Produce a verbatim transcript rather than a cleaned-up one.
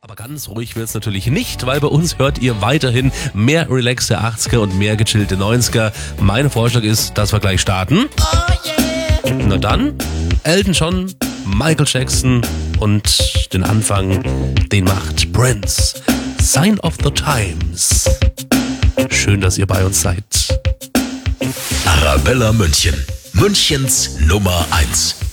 Aber ganz ruhig wird's natürlich nicht, weil bei uns hört ihr weiterhin mehr relaxte achtziger und mehr gechillte neunziger. Mein Vorschlag ist, dass wir gleich starten. Oh yeah. Na dann, Elton John, Michael Jackson und den Anfang, den macht Prince. Sign of the Times. Schön, dass ihr bei uns seid. Arabella München, Münchens Nummer eins.